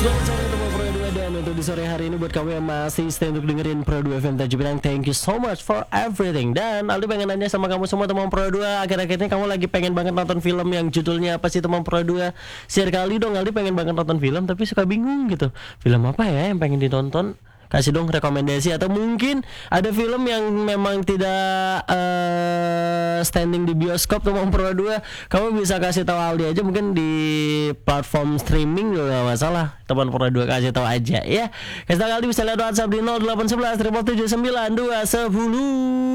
Selamat sore teman Pro 2, dan untuk di sore hari ini buat kamu yang masih stay untuk dengerin Pro 2 FM Tanjung Pinang, thank you so much for everything. Dan Aldi pengen nanya sama kamu semua teman Pro 2, akhir-akhir ini kamu lagi pengen banget nonton film yang judulnya apa sih teman Pro 2? Share kali dong, Aldi pengen banget nonton film tapi suka bingung gitu. Film apa ya yang pengen ditonton? Kasih dong rekomendasi, atau mungkin ada film yang memang tidak standing di bioskop teman Pro 2, kamu bisa kasih tahu Aldi aja, mungkin di platform streaming juga gak masalah. Teman Pro 2 kasih tahu aja ya. Kasih tahu Aldi bisa lihat WhatsApp di 0811 779 210.